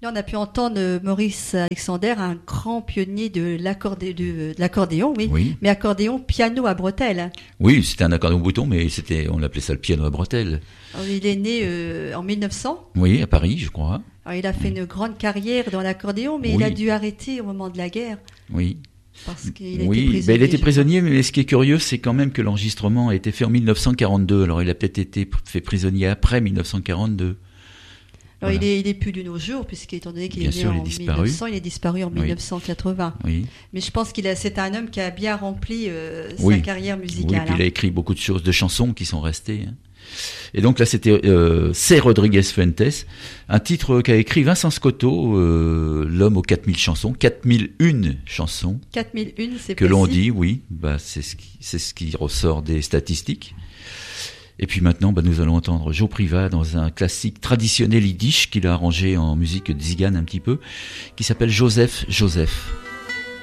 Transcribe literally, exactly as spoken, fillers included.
là, on a pu entendre Maurice Alexander, un grand pionnier de, l'accordé- de, de l'accordéon, oui. Oui. Mais accordéon piano à bretelles. Oui, c'était un accordéon bouton, mais c'était, on l'appelait ça le piano à bretelles. Alors, il est né euh, en mille neuf cents. Oui, à Paris, je crois. Alors, il a fait une grande carrière dans l'accordéon, mais Oui. il a dû arrêter au moment de la guerre. Oui. Parce qu'il a Oui, été prisonnier. ben il était je prisonnier, mais ce qui est curieux, c'est quand même que l'enregistrement a été fait en mille neuf cent quarante-deux. Alors, il a peut-être été pr- fait prisonnier après mille neuf cent quarante-deux. Alors, Voilà. il est, il est plus de nos jours, puisqu'étant donné qu'il Bien est né sûr, il est en disparu. mille neuf cents, il est disparu en Oui. mille neuf cent quatre-vingts. Oui. Mais je pense qu'il a, c'est un homme qui a bien rempli euh, sa Oui. carrière Oui, musicale. puis il a hein. écrit beaucoup de choses, de chansons qui sont restées. hein. Et donc là, c'était euh, C. Rodriguez Fuentes, un titre qu'a écrit Vincent Scotto, euh, l'homme aux quatre mille chansons, quatre mille une chansons, quatre mille un, c'est que l'on précis. dit, oui, bah, c'est ce qui, c'est ce qui ressort des statistiques. Et puis maintenant, bah, nous allons entendre Joe Priva dans un classique traditionnel yiddish qu'il a arrangé en musique tzigane un petit peu, qui s'appelle Joseph, Joseph.